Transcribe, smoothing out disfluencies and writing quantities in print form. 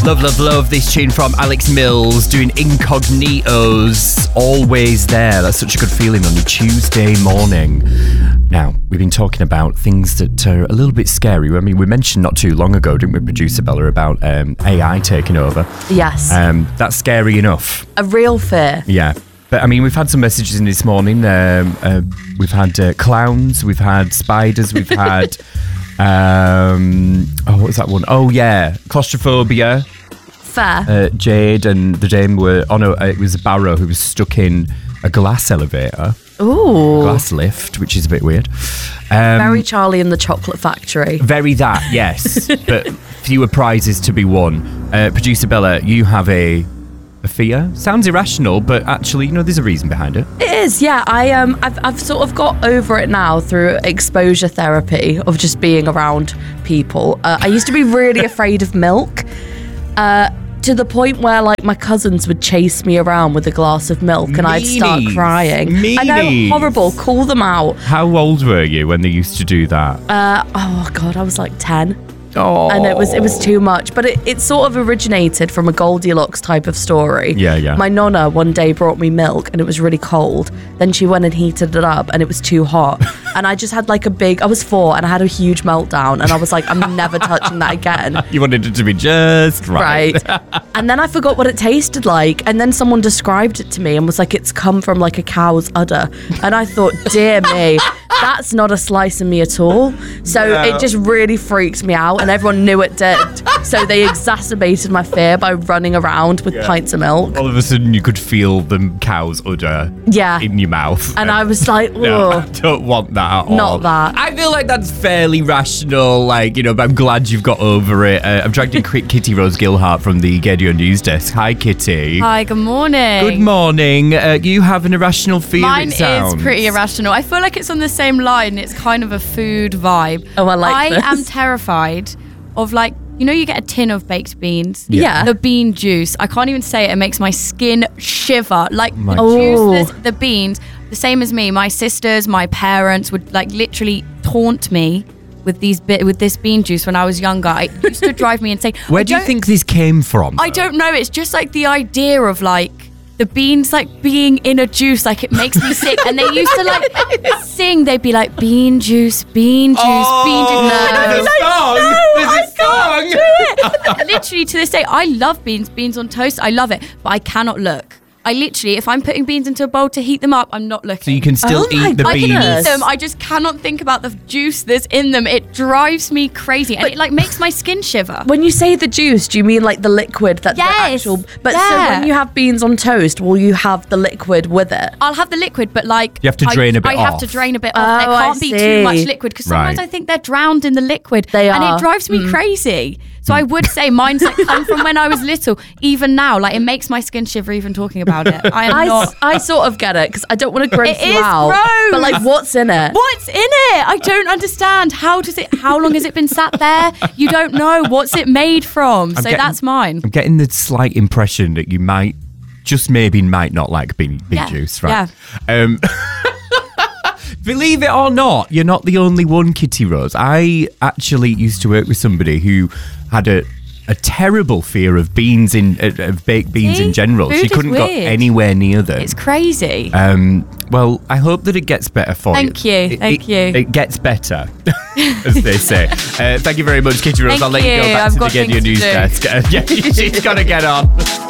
Love this tune from Alex Mills doing Incognitos, Always There. That's such a good feeling on a Tuesday morning. Now, we've been talking about things that are a little bit scary. I mean, we mentioned not too long ago, didn't we, producer Bella, about AI taking over? Yes. That's scary enough. A real fear. Yeah. But I mean, we've had some messages in this morning. We've had clowns, we've had spiders, we've had... what was that one? Oh, yeah. Claustrophobia. Fair. Jade and the dame were... Oh, no, it was Barrow who was stuck in a glass elevator. Ooh. Glass lift, which is a bit weird. Very Charlie and the Chocolate Factory. Very that, yes. But fewer prizes to be won. Producer Bella, you have a fear? Sounds irrational, but actually, there's a reason behind it. It is, yeah. I've sort of got over it now through exposure therapy of just being around people. I used to be really afraid of milk, to the point where like my cousins would chase me around with a glass of milk and I'd start crying. I know, horrible. Call them out. How old were you when they used to do that? Oh God, I was like 10. Oh. And it was too much, but it sort of originated from a Goldilocks type of story. Yeah. My nonna one day brought me milk and it was really cold. Then she went and heated it up and it was too hot. And I just had like I was 4 and I had a huge meltdown and I was like, I'm never touching that again. You wanted it to be just right. And then I forgot what it tasted like. And then someone described it to me and was like, it's come from like a cow's udder. And I thought, dear me, that's not a slice of me at all. So it just really freaked me out. And everyone knew it did. So they exacerbated my fear by running around with pints of milk. All of a sudden you could feel the cow's udder in your mouth. And I was like, no, I don't want that at all. Not that. I feel like that's fairly rational, but I'm glad you've got over it. I'm dragged in Kitty Rose Gilhart from the Gaydio News Desk. Hi, Kitty. Hi, good morning. Good morning. You have an irrational fear, Mine it sounds. is pretty irrational. I feel like it's on the same line. It's kind of a food vibe. Oh, I like this. I am terrified of you get a tin of baked beans. Yeah. The bean juice. I can't even say it. It makes my skin shiver. The beans, the same as me. My sisters, my parents would literally taunt me with this bean juice when I was younger. It used to drive me insane. Where do you think this came from? I don't know. It's just the idea of the beans being in a juice, it makes me sick. And they used to sing. They'd be like, bean juice, bean juice, bean juice. There's a song. Literally to this day, I love beans on toast. I love it, but I cannot look. I literally, if I'm putting beans into a bowl to heat them up, I'm not looking. So you can still eat the beans. I can eat them. I just cannot think about the juice that's in them. It drives me crazy, and it makes my skin shiver. When you say the juice, do you mean the liquid that's the actual? But so when you have beans on toast, will you have the liquid with it? I'll have the liquid, but you have to drain a bit off. I have to drain a bit off. There can't be too much liquid because sometimes I think they're drowned in the liquid. They are, and it drives me crazy. So I would say mine's come from when I was little. Even now, it makes my skin shiver even talking about it. I sort of get it because I don't want to gross you out. Gross. But what's in it? What's in it? I don't understand. How long has it been sat there? You don't know. What's it made from? That's mine. I'm getting the slight impression that you might not like bean juice, right? Yeah. Believe it or not, you're not the only one, Kitty Rose. I actually used to work with somebody who had a terrible fear of beans of baked beans in general. Food She couldn't go anywhere near them. It's crazy. Well, I hope that it gets better for you. Thank you. It gets better, as they say. Thank you very much, Kitty Rose. I'll let you go back to the Gaydio News Desk. She's got to get on.